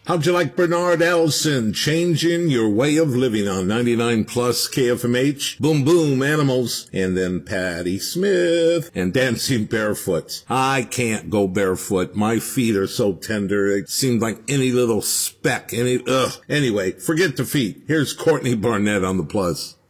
How'd you like Bernard Ellison, Changing Your Way of Living on 99 Plus KFMH, Boom Boom Animals, and then Patti Smith and Dancing Barefoot. I can't go barefoot. My feet are so tender. It seems like any little speck, Anyway, forget the feet. Here's Courtney Barnett on the Plus.